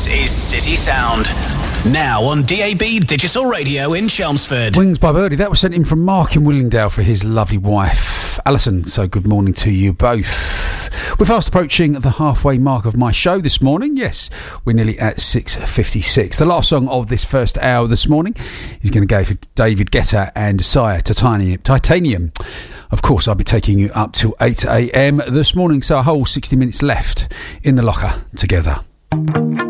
This is City Sound. Now on DAB Digital Radio in Chelmsford. Wings by Birdie. That was sent in from Mark in Willingdale for his lovely wife, Alison. So good morning to you both. We're fast approaching the halfway mark of my show this morning. Yes, we're nearly at 6:56. The last song of this first hour this morning is going to go for David Guetta and Sire, Titanium. Of course, I'll be taking you up till 8 a.m. this morning, so a whole 60 minutes left in the locker together.